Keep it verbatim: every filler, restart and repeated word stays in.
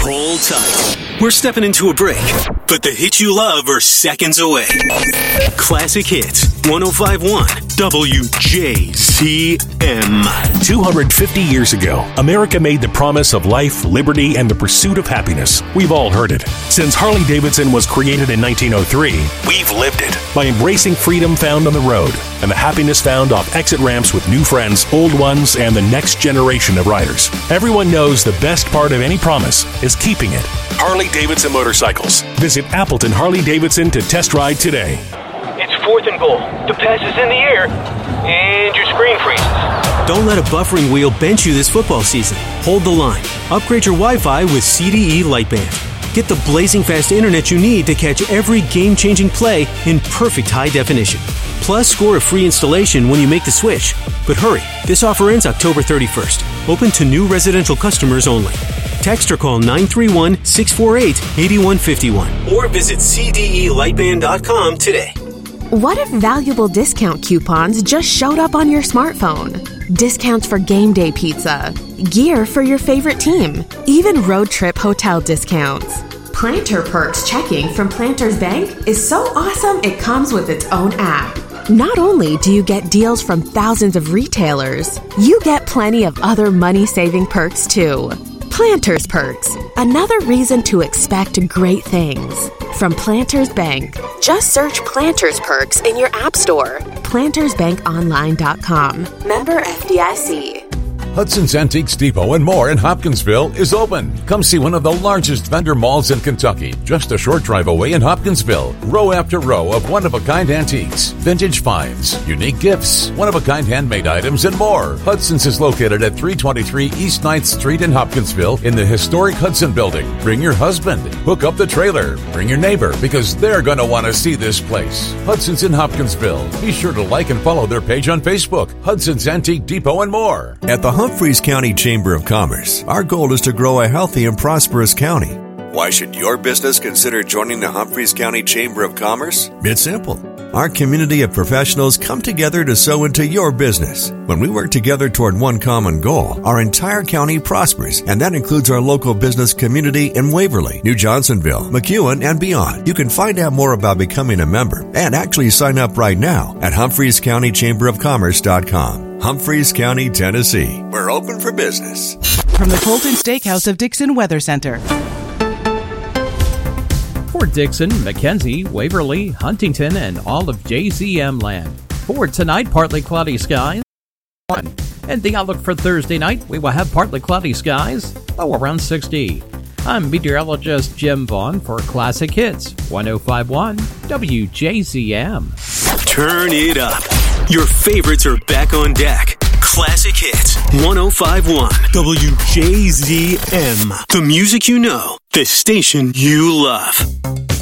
Hold tight. We're stepping into a break, but the hits you love are seconds away. Classic Hits, one oh five point one W J Z M. two hundred fifty years ago, America made the promise of life, liberty, and the pursuit of happiness. We've all heard it. Since Harley-Davidson was created in nineteen oh three, we've lived it by embracing freedom found on the road and the happiness found off exit ramps with new friends, old ones, and the next generation of riders. Everyone knows the best part of any promise is keeping it. Harley-Davidson Motorcycles. Visit Appleton Harley-Davidson to test ride today. It's fourth and goal. The pass is in the air, and your screen freezes. Don't let a buffering wheel bench you this football season. Hold the line. Upgrade your Wi-Fi with C D E Lightband. Get the blazing fast internet you need to catch every game-changing play in perfect high definition. Plus, score a free installation when you make the switch. But hurry, this offer ends October thirty-first. Open to new residential customers only. Text or call nine three one, six four eight, eight one five one or visit C D E lightband dot com today. What if valuable discount coupons just showed up on your smartphone? Discounts for game day pizza, gear for your favorite team, even road trip hotel discounts. Planter Perks checking from Planters Bank is so awesome it comes with its own app. Not only do you get deals from thousands of retailers, you get plenty of other money-saving perks too. Planters Perks, another reason to expect great things. From Planters Bank, just search Planters Perks in your app store. planters bank online dot com. Member F D I C. Hudson's Antiques Depot and more in Hopkinsville is open. Come see one of the largest vendor malls in Kentucky, just a short drive away in Hopkinsville. Row after row of one-of-a-kind antiques, vintage finds, unique gifts, one-of-a-kind handmade items, and more. Hudson's is located at three twenty-three East ninth Street in Hopkinsville in the historic Hudson Building. Bring your husband. Hook up the trailer. Bring your neighbor, because they're going to want to see this place. Hudson's in Hopkinsville. Be sure to like and follow their page on Facebook. Hudson's Antique Depot and more. At the Humphreys County Chamber of Commerce, our goal is to grow a healthy and prosperous county. Why should your business consider joining the Humphreys County Chamber of Commerce? It's simple. Our community of professionals come together to sow into your business. When we work together toward one common goal, our entire county prospers, and that includes our local business community in Waverly, New Johnsonville, McEwen, and beyond. You can find out more about becoming a member and actually sign up right now at humphreys county chamber of commerce dot com. Humphreys County, Tennessee. We're open for business. From the Colton Steakhouse of Dixon Weather Center. For Dixon, McKenzie, Waverly, Huntington, and all of J Z M land. For tonight, partly cloudy skies. And the outlook for Thursday night, we will have partly cloudy skies, low around sixty. I'm meteorologist Jim Vaughn for Classic Hits, one oh five point one W J Z M. Turn it up. Your favorites are back on deck. Classic Hits, one oh five point one W J Z M. The music you know, the station you love.